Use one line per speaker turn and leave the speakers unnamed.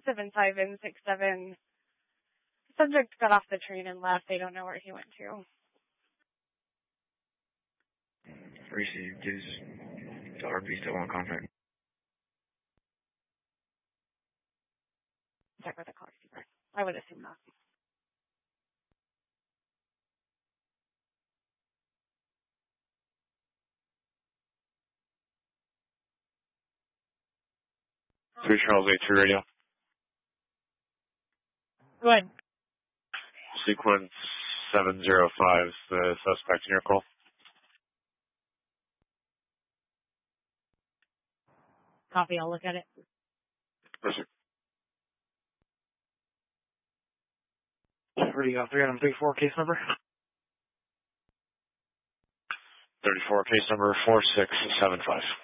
75 and 67. Subject got off the train and left. They don't know where he went to.
Received. Is the RP still on contract?
Check with the car receiver. I would assume not.
Three Charles 83 radio.
Go ahead.
Sequence 705, the suspect in your call.
Copy, I'll look at it.
Yes, sir.
Radio 334, case number?
34, case number 4675.